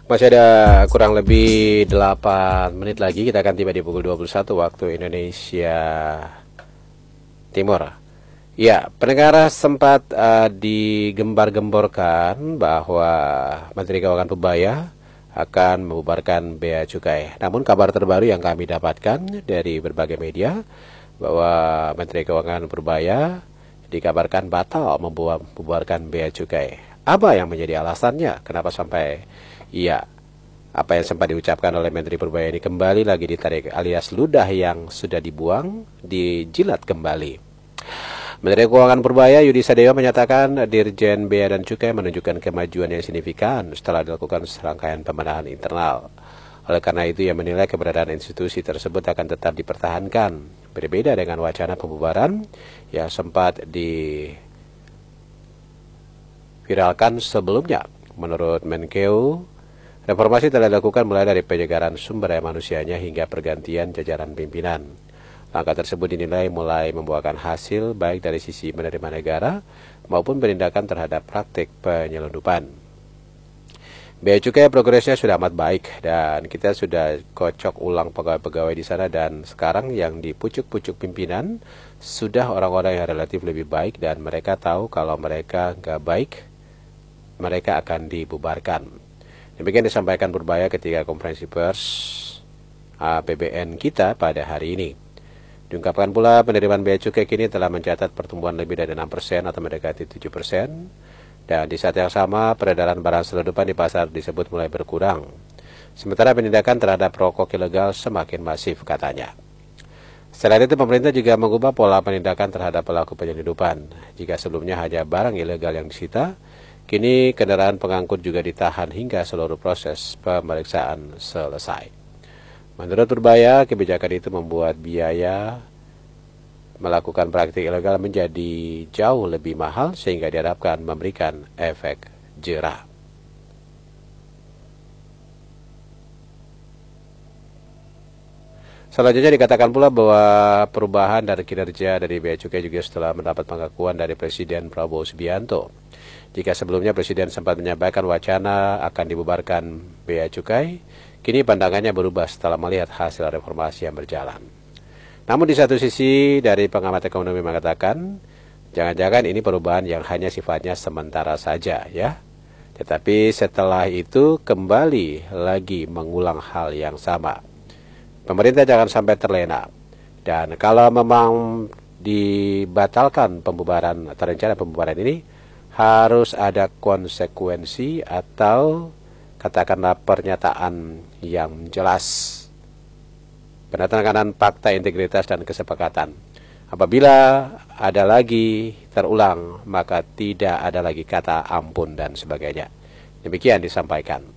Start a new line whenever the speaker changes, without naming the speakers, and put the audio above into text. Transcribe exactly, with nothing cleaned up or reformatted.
Masih ada kurang lebih delapan menit lagi, kita akan tiba di pukul dua puluh satu waktu Indonesia Timur. Ya, pendengar sempat uh, digembar-gemborkan bahwa Menteri Keuangan Purbaya akan membubarkan Bea Cukai. Namun kabar terbaru yang kami dapatkan dari berbagai media bahwa Menteri Keuangan Purbaya dikabarkan batal membubarkan Bea Cukai. Apa yang menjadi alasannya? Kenapa sampai iya, apa yang sempat diucapkan oleh Menteri Purbaya ini kembali lagi ditarik, alias ludah yang sudah dibuang dijilat kembali. Menteri Keuangan Purbaya Yudi Sadewa menyatakan Dirjen Bea dan Cukai menunjukkan kemajuan yang signifikan setelah dilakukan serangkaian pembenahan internal. Oleh karena itu, ia menilai keberadaan institusi tersebut akan tetap dipertahankan. Berbeda dengan wacana pembubaran yang sempat diviralkan sebelumnya. Menurut Menkeu, reformasi telah dilakukan mulai dari penyegaran sumber daya manusianya hingga pergantian jajaran pimpinan. Langkah tersebut dinilai mulai membuahkan hasil baik dari sisi menerima negara maupun penindakan terhadap praktik penyelundupan. Bea Cukai progresnya sudah amat baik dan kita sudah kocok ulang pegawai-pegawai di sana, dan sekarang yang di pucuk-pucuk pimpinan sudah orang-orang yang relatif lebih baik dan mereka tahu kalau mereka nggak baik, mereka akan dibubarkan. Demikian disampaikan Purbaya ketika konferensi pers A P B N kita pada hari ini. Diungkapkan pula penerimaan bea cukai kini telah mencatat pertumbuhan lebih dari enam persen atau mendekati tujuh persen. Dan di saat yang sama peredaran barang selundupan di pasar disebut mulai berkurang. Sementara penindakan terhadap rokok ilegal semakin masif katanya. Selain itu, pemerintah juga mengubah pola penindakan terhadap pelaku penyelundupan. Jika sebelumnya hanya barang ilegal yang disita, kini kendaraan pengangkut juga ditahan hingga seluruh proses pemeriksaan selesai. Menurut Purbaya, kebijakan itu membuat biaya melakukan praktik ilegal menjadi jauh lebih mahal sehingga diharapkan memberikan efek jerah. Selanjutnya dikatakan pula bahwa perubahan dari kinerja dari Bea Cukai juga setelah mendapat pengakuan dari Presiden Prabowo Subianto. Jika sebelumnya Presiden sempat menyampaikan wacana akan dibubarkan Bea Cukai, kini pandangannya berubah setelah melihat hasil reformasi yang berjalan. Namun di satu sisi dari pengamat ekonomi mengatakan, jangan-jangan ini perubahan yang hanya sifatnya sementara saja ya. Tetapi setelah itu kembali lagi mengulang hal yang sama. Pemerintah jangan sampai terlena. Dan kalau memang dibatalkan pembubaran atau rencana pembubaran ini, harus ada konsekuensi atau katakanlah pernyataan yang jelas. Penandatanganan fakta integritas dan kesepakatan. Apabila ada lagi terulang, maka tidak ada lagi kata ampun dan sebagainya. Demikian disampaikan.